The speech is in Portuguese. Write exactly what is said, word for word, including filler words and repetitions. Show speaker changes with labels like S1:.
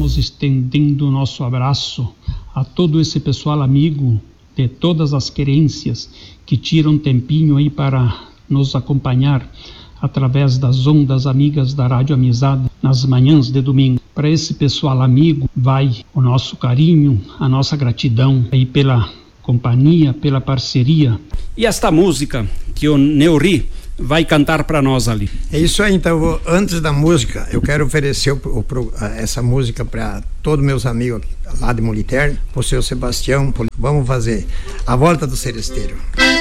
S1: Estamos estendendo o nosso abraço a todo esse pessoal amigo de todas as querências que tiram um tempinho aí para nos acompanhar através das ondas amigas da Rádio Amizade nas manhãs de domingo. Para esse pessoal amigo vai o nosso carinho, a nossa gratidão aí pela companhia, pela parceria.
S2: E esta música que o Neuri vai cantar para nós ali.
S3: É isso aí, então, eu vou, antes da música, eu quero oferecer o, o, essa música para todos meus amigos lá de Moliterno, o seu Sebastião. Vamos fazer A Volta do Seresteiro.